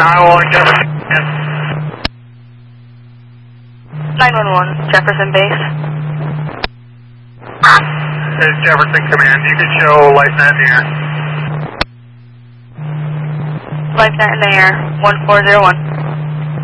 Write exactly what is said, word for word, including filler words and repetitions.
nine one one Jefferson. nine one one Jefferson Base. It's Jefferson Command. You can show LifeNet in the air. LifeNet in the air, one four zero one.